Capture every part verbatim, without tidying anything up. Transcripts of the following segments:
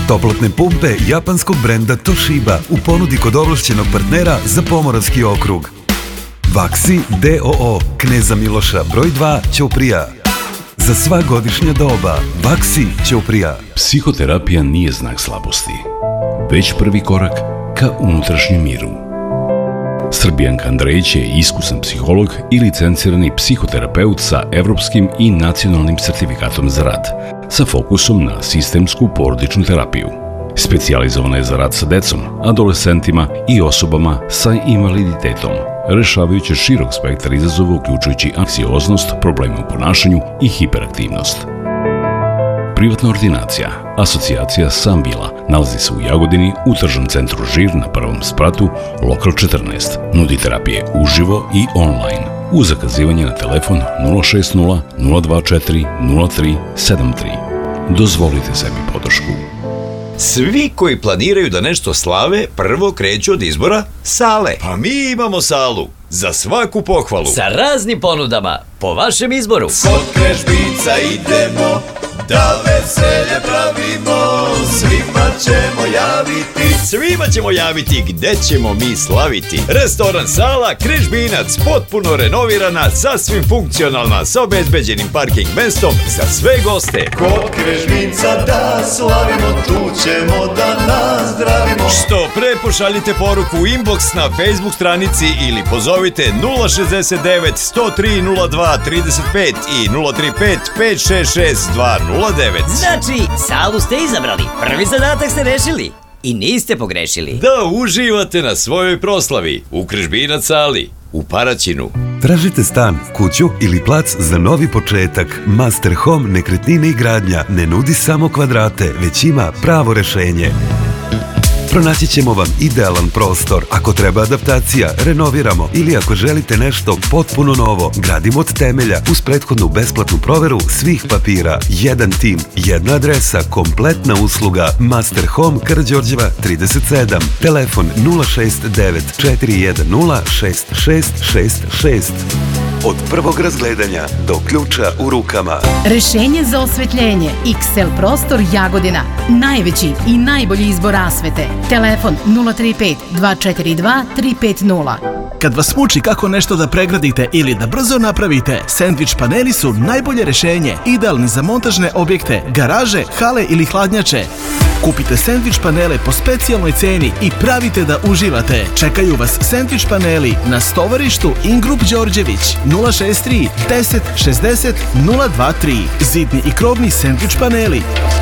Toplotne pumpe japanskog brenda Toshiba u ponudi kod ovlašćenog partnera za Pomoravski okrug. Vaksi D O O Kneza Miloša broj dva Ćuprija. Za sva godišnja doba Vaksi Ćuprija. Psihoterapija nije znak slabosti, već prvi korak ka unutrašnjem miru. Srbijanka Andrejić je iskusan psiholog i licencirani psihoterapeut sa evropskim i nacionalnim sertifikatom za rad, sa fokusom na sistemsku porodičnu terapiju. Specijalizovana je za rad sa decom, adolescentima i osobama sa invaliditetom, rešavajući širok spektar izazova uključujući anksioznost, probleme u ponašanju i hiperaktivnost. Privatna ordinacija, asocijacija Sambila, nalazi se u Jagodini u tržnom centru Žir na prvom spratu, lokal četrnaest. Nudi terapije uživo i online. Uz zakazivanje na telefon nula šest nula nula dva četiri nula tri sedam tri. Dozvolite sebi podršku. Svi koji planiraju da nešto slave, prvo kreću od izbora sale. Pa mi imamo salu. Za svaku pohvalu. Sa raznim ponudama, po vašem izboru. Kod Krežbica idemo, da veselje pravimo. Svima ćemo javiti. Svima ćemo javiti gde ćemo mi slaviti. Restoran Sala Krežbinac, potpuno renovirana, sasvim funkcionalna, sa obezbeđenim parking mestom za sve goste. Kod Krežbinca da slavimo, tu ćemo da nazdravimo. Što pre pošaljite poruku u inbox na Facebook stranici ili pozovite nula šezdeset devet sto tri nula dva trideset pet i nula tri pet pet šest šest dva nula devet. Znači, salu ste izabrali, prvi zadatak ste rešili i niste pogrešili. Da uživate na svojoj proslavi u Krežbinac sali, u Paraćinu. Tražite stan, kuću ili plac za novi početak? Master Home nekretnine i gradnja ne nudi samo kvadrate, već ima pravo rešenje. Pronaći ćemo vam idealan prostor. Ako treba adaptacija, renoviramo ili ako želite nešto potpuno novo, gradimo od temelja uz prethodnu besplatnu proveru svih papira. Jedan tim, jedna adresa, kompletna usluga. Master Home Karađorđeva trideset sedam. Telefon nula šest devet četiri jedan nula šest šest šest šest. Od prvog razgledanja do ključa u rukama. Rešenje za osvetljenje X L Prostor Jagodina. Najveći i najbolji izbor rasvete. Telefon nula tri pet dva četiri dva tri pet nula. Kad vas muči kako nešto da pregradite ili da brzo napravite, sendvič paneli su najbolje rešenje, idealni za montažne objekte, garaže, hale ili hladnjače. Kupite sendvič panele po specijalnoj ceni i pravite da uživate. Čekaju vas sendvič paneli na Stovarištu Ingrup Đorđević nula šest tri deset šezdeset nula dva tri. Zidni i krovni sendvič paneli.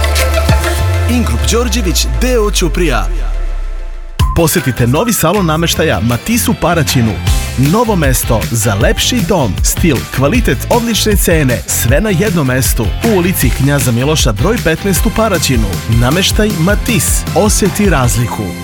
Ingrup Đorđević D O Ćuprija. Posetite novi salon nameštaja Matis u Paraćinu. Novo mesto za lepši dom, stil, kvalitet, odlične cene, sve na jednom mestu. U ulici Knjaza Miloša broj petnaest u Paraćinu. Nameštaj Matis. Osjeti razliku.